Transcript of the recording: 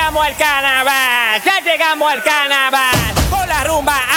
llegamos al carnaval, ya llegamos al carnaval. Con la rumba